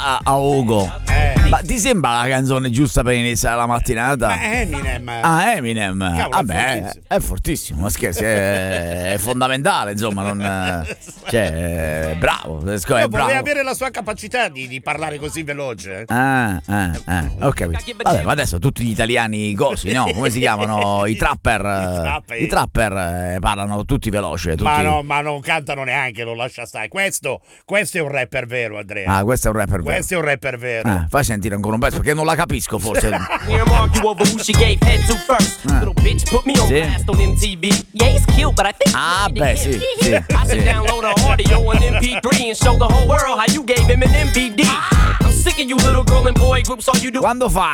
a Ugo. Ma ti sembra la canzone giusta per iniziare la mattinata? Eminem. Ah, Eminem. Cavolo, Vabbè, è fortissimo, ma scherzi, è fondamentale, insomma, non cioè, bravo. Io Bravo. vorrei avere la sua capacità di parlare così veloce. Ho capito. Vabbè, ma adesso tutti gli italiani cosi, no? Come si chiamano? I trapper. I trapper parlano tutti veloci. Tutti... Ma non cantano neanche, lo lascia stare. Questo è un rapper vero, Andrea. Ah, questo è un rapper vero. Questo è un rapper vero. Fai sentire ancora un pezzo perché non la capisco forse. Ah, beh, sì. Quando fa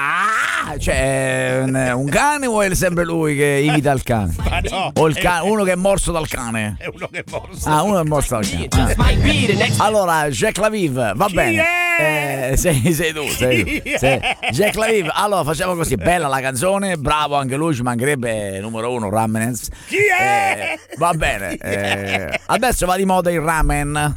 c'è un cane o è sempre lui che imita il cane? No, O il cane, uno che è morso dal cane? è uno che è morso. Ah, uno è morso dal cane. Allora, Jack Laviv, va bene. Sei tu. Jack Laviv. Allora, facciamo così, bella la canzone, bravo anche lui, ci mancherebbe numero 1 Ramenez. Chi è? Va bene. Adesso va di moda il ramen.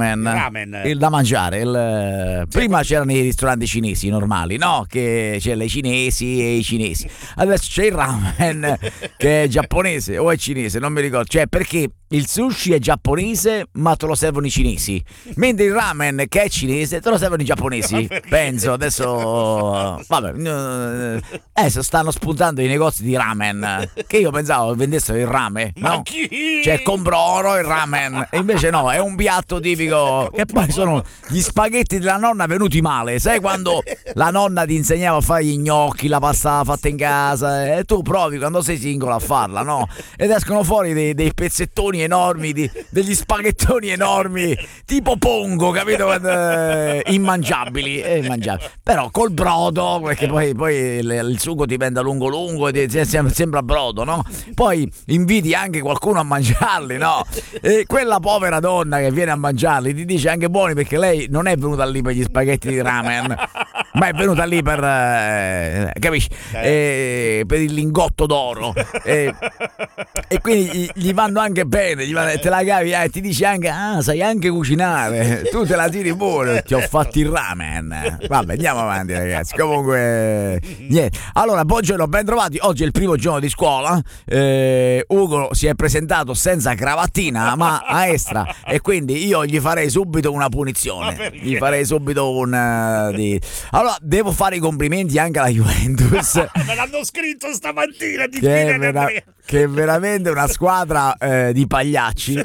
Il da mangiare. Prima c'erano i ristoranti cinesi normali, no? Che c'è le cinesi e i cinesi. Adesso c'è il ramen che è giapponese o è cinese, non mi ricordo. Cioè, perché il sushi è giapponese, ma te lo servono i cinesi. Mentre il ramen che è cinese, te lo servono i giapponesi. Penso, adesso vabbè. Adesso stanno spuntando i negozi di ramen. Che io pensavo vendessero il rame, no? Ma chi? Cioè comprano il ramen. E invece no, è un piatto tipico. Che poi sono gli spaghetti della nonna venuti male. Sai quando la nonna ti insegnava a fare gli gnocchi, la pasta fatta in casa, e tu provi quando sei singolo a farla, no? Ed escono fuori dei pezzettoni enormi, degli spaghettoni enormi, tipo pongo, capito? Immangiabili. Però col brodo, perché poi il sugo ti diventa lungo e sembra brodo, no? Poi inviti anche qualcuno a mangiarli, no? E quella povera donna che viene a mangiarli ti dice anche buoni, perché lei non è venuta lì per gli spaghetti di ramen, ma è venuta lì per capisci? Per il lingotto d'oro, e quindi gli vanno anche bene, te la cavi, ti dice anche sai anche cucinare, tu te la tiri pure, ti ho fatto il ramen. Vabbè, andiamo avanti ragazzi. Comunque niente. Allora, buongiorno, ben trovati. Oggi è il primo giorno di scuola. Ugo si è presentato senza cravattina ma a Estra, e quindi io gli farei subito una punizione. Gli farei subito allora, devo fare i complimenti anche alla Juventus. Me l'hanno scritto stamattina di che è veramente una squadra di pagliacci,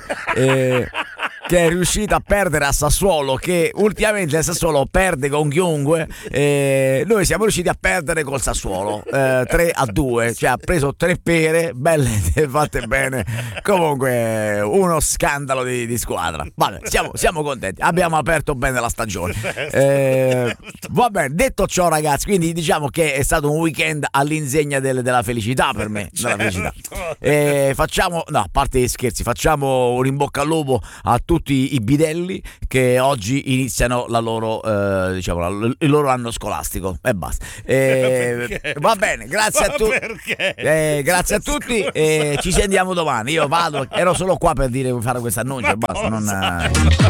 che è riuscita a perdere a Sassuolo, che ultimamente il Sassuolo perde con chiunque. Noi siamo riusciti a perdere col Sassuolo 3-2, cioè ha preso 3 pere belle fatte bene. Comunque uno scandalo di squadra. Vabbè, siamo contenti, abbiamo aperto bene la stagione. Va bene, detto ciò ragazzi, quindi diciamo che è stato un weekend all'insegna della felicità per me, della felicità. Facciamo, no, a parte gli scherzi, facciamo un in bocca al lupo a tutti i bidelli che oggi iniziano la loro il loro anno scolastico e basta. Va bene, grazie a tutti. Grazie a tutti, ci sentiamo domani. Io vado, ero solo qua per fare questo annuncio e basta.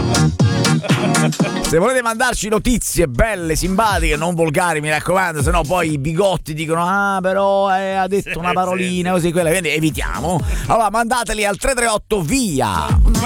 Se volete mandarci notizie belle, simpatiche, non volgari, mi raccomando, sennò poi i bigotti dicono però ha detto una parolina così, quella, quindi evitiamo. Allora mandateli al 338 via.